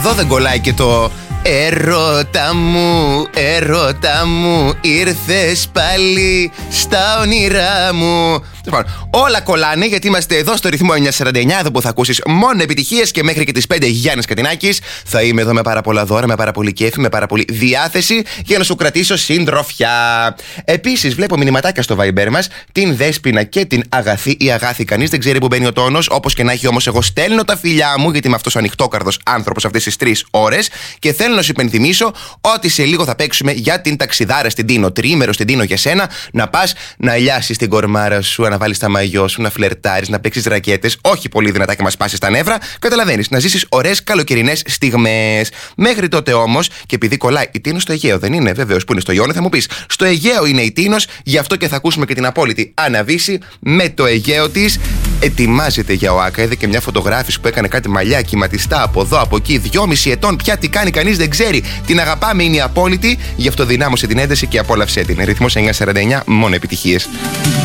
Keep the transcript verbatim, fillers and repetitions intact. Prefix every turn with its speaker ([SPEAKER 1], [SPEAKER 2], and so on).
[SPEAKER 1] εδώ δεν κολλάει και το «Ερώτα μου, ερώτα μου, ήρθες πάλι στα όνειρά μου». Λοιπόν, όλα κολλάνε γιατί είμαστε εδώ στο ρυθμό εννιακόσια σαράντα εννιά, εδώ που θα ακούσεις μόνο επιτυχίες και μέχρι και τις πέντε Γιάννης Κατινάκης. Θα είμαι εδώ με πάρα πολλά δώρα, με πάρα πολύ κέφι, με πάρα πολύ διάθεση για να σου κρατήσω συντροφιά. Επίσης, βλέπω μηνυματάκια στο Viber μας, την Δέσποινα και την Αγαθή ή Αγάθη. Κανείς δεν ξέρει που μπαίνει ο τόνος. Όπως και να έχει, όμως, εγώ στέλνω τα φιλιά μου, γιατί είμαι αυτός ο ανοιχτόκαρδος άνθρωπος αυτές τις τρεις ώρες. Και θέλω να σου υπενθυμίσω ότι σε λίγο θα παίξουμε για την ταξιδάρα στην Τίνο. Τρίμερο στην Τίνο για σένα, να πας να λιάσεις την κορμάρα σου, να βάλεις τα μαγιό σου, να φλερτάρεις, να παίξεις ρακέτες, όχι πολύ δυνατά και μας πάσεις τα νεύρα. Καταλαβαίνεις, να ζήσεις ωραίες καλοκαιρινές στιγμές. Μέχρι τότε όμως, και επειδή κολλάει η Τίνο στο Αιγαίο, δεν είναι βεβαίως που είναι στο Ιόνιο, θα μου πεις. Στο Αιγαίο είναι η Τίνος, γι' αυτό και θα ακούσουμε και την απόλυτη Αναβίση με το Αιγαίο της. Ετοιμάζεται για ΟΑΚΑ. Είδε και μια φωτογράφηση που έκανε κάτι μαλλιά κυματιστά από εδώ, από εκεί, δυόμιση ετών. Πια τι κάνει, κανείς δεν ξέρει. Την αγαπάμε, είναι η απόλυτη. Γι' αυτό δυνάμωσε την ένταση και απόλαυσέ την. Ρυθμός εννιακόσια σαράντα εννιά, μόνο επιτυχίες.